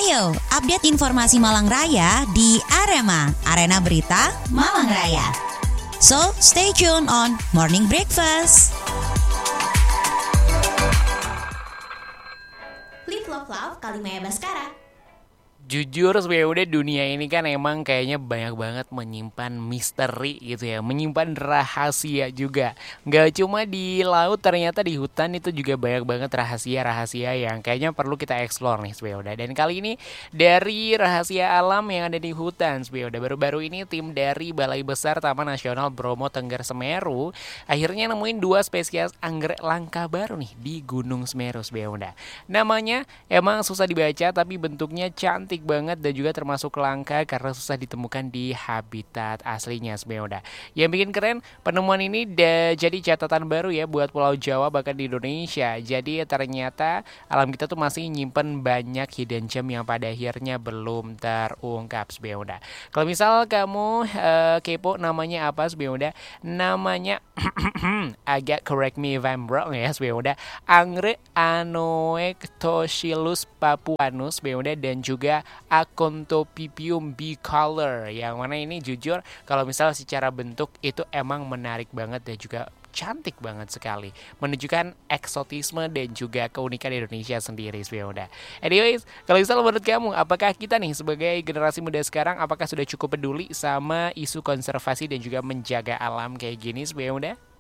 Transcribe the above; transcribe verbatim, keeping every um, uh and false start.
Ayo, update informasi Malang Raya di Arema, Arena Berita Malang Raya. So, stay tuned on Morning Breakfast. Live Love Love Kalimaya Baskara. Jujur sebenarnya udah dunia ini kan emang kayaknya banyak banget menyimpan misteri gitu ya, menyimpan rahasia juga. Gak cuma di laut, ternyata di hutan itu juga banyak banget rahasia-rahasia yang kayaknya perlu kita explore nih sebenarnya udah. Dan kali ini dari rahasia alam yang ada di hutan sebenarnya udah. Baru-baru ini tim dari Balai Besar Taman Nasional Bromo Tengger Semeru akhirnya nemuin dua spesies anggrek langka baru nih di Gunung Semeru sebenarnya udah. Namanya emang susah dibaca tapi bentuknya cantik banget dan juga termasuk langka karena susah ditemukan di habitat aslinya sebenarnya udah. Yang bikin keren, penemuan ini da, jadi catatan baru ya buat Pulau Jawa bahkan di Indonesia. Jadi ternyata alam kita tuh masih nyimpen banyak hidden gem yang pada akhirnya belum terungkap sebenarnya udah. Kalau misal kamu uh, kepo namanya apa sebenarnya udah, namanya agak correct me if I'm wrong ya sebenarnya udah, anggrek Anoectoschilus papuanus sebenarnya udah, dan juga Acanthopipium bicolor, yang mana ini jujur kalau misalnya secara bentuk itu emang menarik banget dan juga cantik banget sekali, menunjukkan eksotisme dan juga keunikan Indonesia sendiri sebenarnya udah. Anyways, kalau misalnya menurut kamu, apakah kita nih sebagai generasi muda sekarang apakah sudah cukup peduli sama isu konservasi dan juga menjaga alam kayak gini sebenarnya udah?